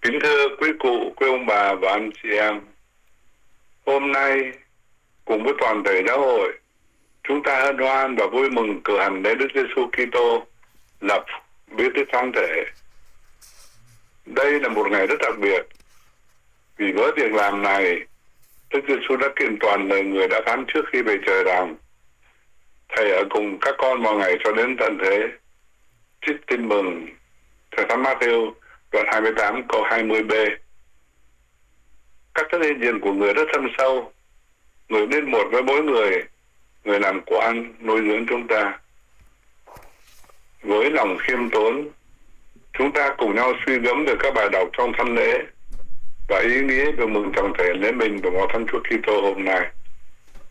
Kính thưa quý cụ, quý ông bà và anh chị em, hôm nay cùng với toàn thể giáo hội, chúng ta hân hoan và vui mừng cử hành lễ Đức Giêsu Kitô lập bí tích thánh thể. Đây là một ngày rất đặc biệt, vì với việc làm này, Đức Giêsu đã kiện toàn lời người đã phán trước khi về trời rằng: Thầy ở cùng các con vào ngày cho đến tận thế. Trích tin mừng theo thánh Matthew đoạn 28 câu 20b. Các chất hiện diện của người rất thâm sâu, người nên một với mỗi người làm của ăn nuôi dưỡng chúng ta. Với lòng khiêm tốn, chúng ta cùng nhau suy gẫm về các bài đọc trong thánh lễ và ý nghĩa về mừng trọng thể lễ mình của ngọc Thánh Chúa Kitô hôm nay.